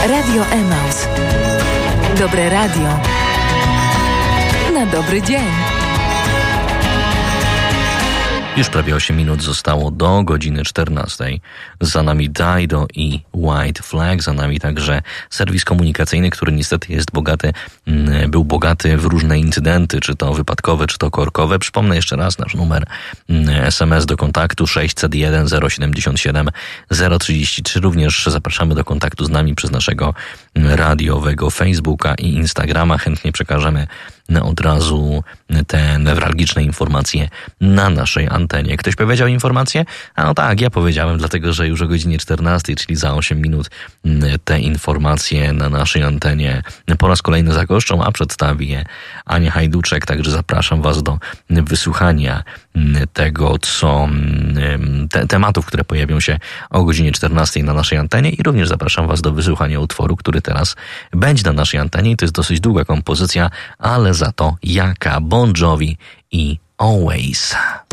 Radio Emaus. Dobre radio na dobry dzień. Już prawie 8 minut zostało do godziny 14. Za nami Dido i White Flag, za nami także serwis komunikacyjny, który niestety był bogaty w różne incydenty, czy to wypadkowe, czy to korkowe. Przypomnę jeszcze raz nasz numer SMS do kontaktu 601 077 033. Również zapraszamy do kontaktu z nami przez naszego radiowego Facebooka i Instagrama. Chętnie przekażemy od razu te newralgiczne informacje na naszej antenie. Ktoś powiedział informacje? A no tak, ja powiedziałem, dlatego że już o godzinie 14, czyli za 8 minut te informacje na naszej antenie po raz kolejny zagoszczą, a przedstawi je Ania Hajduczek. Także zapraszam Was do wysłuchania tego, co tematów, które pojawią się o godzinie 14 na naszej antenie, i również zapraszam Was do wysłuchania utworu, który teraz będzie na naszej antenie. I to jest dosyć długa kompozycja, ale za to jaka. Bon Jovi i Always.